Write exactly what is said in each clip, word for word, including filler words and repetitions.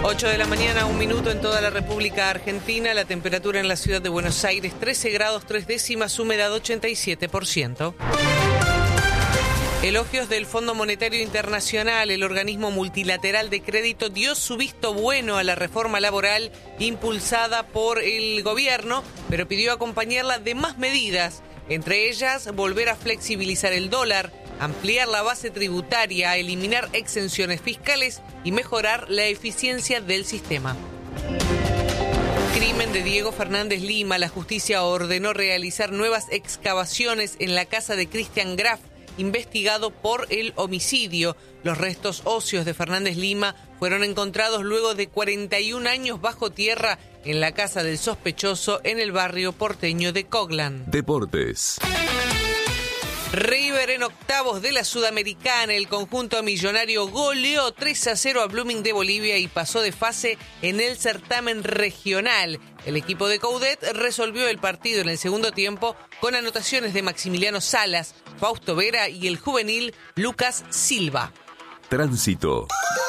ocho de la mañana, un minuto en toda la República Argentina. La temperatura en la ciudad de Buenos Aires, trece grados, tres décimas, humedad ochenta y siete por ciento. Elogios del Fondo Monetario Internacional. El organismo multilateral de crédito dio su visto bueno a la reforma laboral impulsada por el gobierno, pero pidió acompañarla de más medidas, entre ellas volver a flexibilizar el dólar, ampliar la base tributaria, eliminar exenciones fiscales y mejorar la eficiencia del sistema. Crimen de Diego Fernández Lima. La justicia ordenó realizar nuevas excavaciones en la casa de Cristian Graf, investigado por el homicidio. Los restos óseos de Fernández Lima fueron encontrados luego de cuarenta y un años bajo tierra en la casa del sospechoso en el barrio porteño de Coglan. Deportes. River en octavos de la Sudamericana. El conjunto millonario goleó tres a cero a Blooming de Bolivia y pasó de fase en el certamen regional. El equipo de Coudet resolvió el partido en el segundo tiempo con anotaciones de Maximiliano Salas, Fausto Vera y el juvenil Lucas Silva. Tránsito.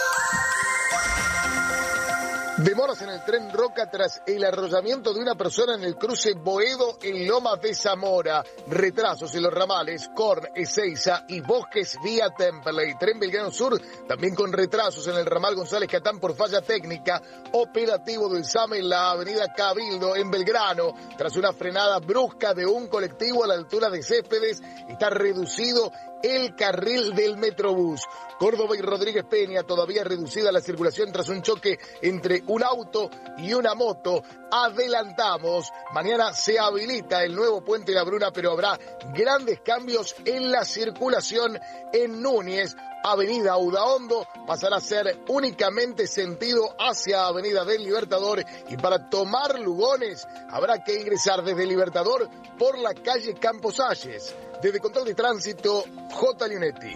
Demoras en el tren Roca tras el arrollamiento de una persona en el cruce Boedo en Lomas de Zamora. Retrasos en los ramales Corn, Ezeiza y Bosques vía Temperley. Tren Belgrano Sur también con retrasos en el ramal González Catán por falla técnica. Operativo del SAME en la avenida Cabildo en Belgrano. Tras una frenada brusca de un colectivo a la altura de Céspedes, está reducido el carril del Metrobús. Córdoba y Rodríguez Peña, todavía reducida la circulación tras un choque entre un auto y una moto. Adelantamos, mañana se habilita el nuevo puente de la Bruna, pero habrá grandes cambios en la circulación en Núñez. Avenida Udaondo pasará a ser únicamente sentido hacia Avenida del Libertador, y para tomar Lugones habrá que ingresar desde Libertador por la calle Campos Salles. Desde Control de Tránsito, J. Linetti.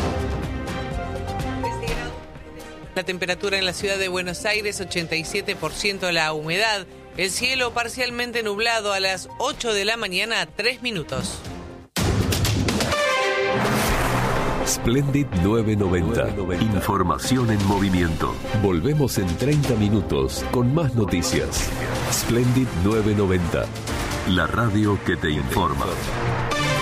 La temperatura en la ciudad de Buenos Aires, ochenta y siete por ciento la humedad. El cielo parcialmente nublado a las ocho de la mañana, tres minutos. Splendid novecientos noventa. Información en movimiento. Volvemos en treinta minutos con más noticias. Splendid novecientos noventa. La radio que te informa.